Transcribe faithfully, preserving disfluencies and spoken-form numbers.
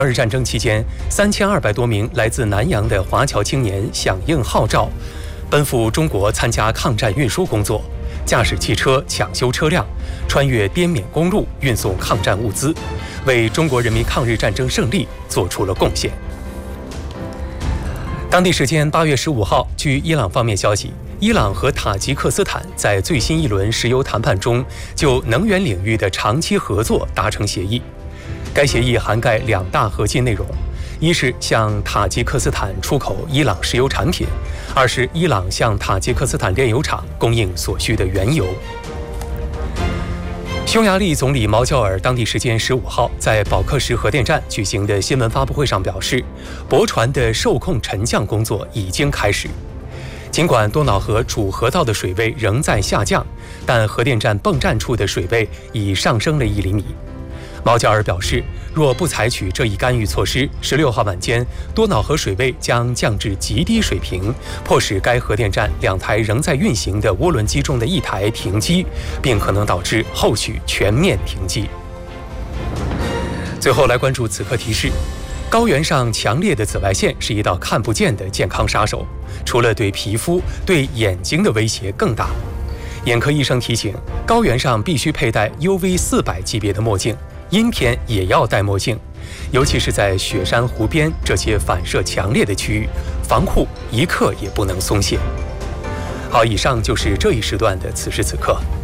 日战争期间，三千二百多名来自南洋的华侨青年响应号召，奔赴中国参加抗战运输工作，驾驶汽车抢修车辆，穿越滇缅公路运送抗战物资，为中国人民抗日战争胜利做出了贡献。当地时间八月十五号，据伊朗方面消息，伊朗和塔吉克斯坦在最新一轮石油谈判中就能源领域的长期合作达成协议。该协议涵盖两大核心内容，一是向塔吉克斯坦出口伊朗石油产品，二是伊朗向塔吉克斯坦炼油厂供应所需的原油。匈牙利总理毛焦尔当地时间十五号在保克什核电站举行的新闻发布会上表示，驳船的受控沉降工作已经开始。尽管多瑙河主河道的水位仍在下降，但核电站泵站处的水位已上升了一厘米。毛焦尔表示，若不采取这一干预措施，十六号晚间多瑙河水位将降至极低水平，迫使该核电站两台仍在运行的涡轮机中的一台停机，并可能导致后续全面停机。最后来关注此刻提示：高原上强烈的紫外线是一道看不见的健康杀手，除了对皮肤，对眼睛的威胁更大。眼科医生提醒，高原上必须佩戴 U V 四百级别的墨镜，阴天也要戴墨镜，尤其是在雪山湖边这些反射强烈的区域，防护一刻也不能松懈。好，以上就是这一时段的此时此刻。